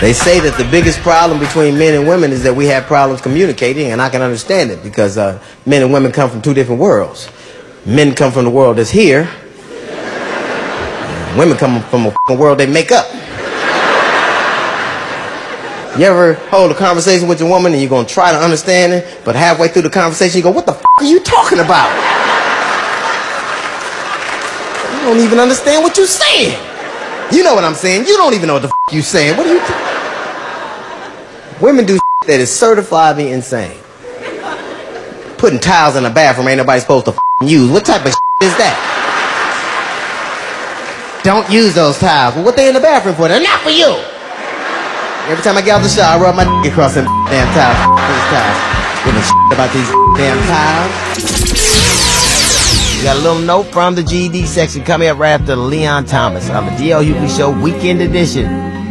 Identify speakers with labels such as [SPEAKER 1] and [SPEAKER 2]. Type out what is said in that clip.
[SPEAKER 1] They say that the biggest problem between men and women is that we have problems communicating, and I can understand it because men and women come from two different worlds. Men come from the world that's here. Women come from a world they make up. You ever hold a conversation with your woman and you're going to try to understand it, but halfway through the conversation you go, what the f*** are you talking about? You don't even understand what you're saying. You know what I'm saying. You don't even know what the f*** you're saying. What are you Women do shit that is certifiably insane. Putting tiles in the bathroom ain't nobody supposed to use. What type of shit is that? Don't use those tiles. Well, what they in the bathroom for? They're not for you. Every time I get out the shower, I rub my dick across them damn tiles. Give a shit about these damn tiles. We got a little note from the GED section coming up right after Leon Thomas on the D.L. Hughley Show Weekend Edition.